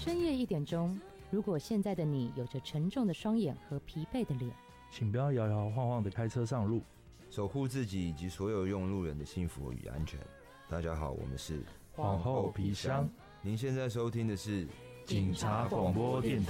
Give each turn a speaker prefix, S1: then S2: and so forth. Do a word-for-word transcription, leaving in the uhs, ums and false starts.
S1: 深夜一点钟，如果现在的你有着沉重的双眼和疲惫的脸，
S2: 请不要摇摇晃晃的开车上路，
S3: 守护自己以及所有用路人的幸福与安全。大家好，我们是
S2: 皇后皮箱。
S3: 您现在收听的是
S2: 警察广播电台。